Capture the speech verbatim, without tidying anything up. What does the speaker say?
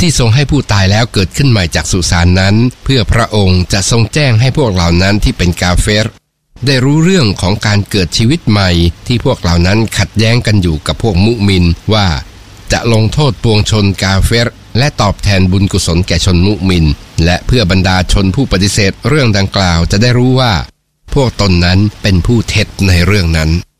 ที่ทรงให้ผู้ตายแล้วเกิดขึ้นใหม่จากสุสานนั้นเพื่อพระองค์จะทรงแจ้งให้พวกเหล่านั้นที่เป็นกาเฟรได้รู้เรื่องของการเกิดชีวิตใหม่ที่พวกเหล่านั้นขัดแย้งกันอยู่กับพวกมุมินว่าจะลงโทษปวงชนกาเฟรและตอบแทนบุญกุศลแก่ชนมุมินและเพื่อบรรดาชนผู้ปฏิเสธเรื่องดังกล่าวจะได้รู้ว่าพวกตนนั้นเป็นผู้เท็จในเรื่องนั้น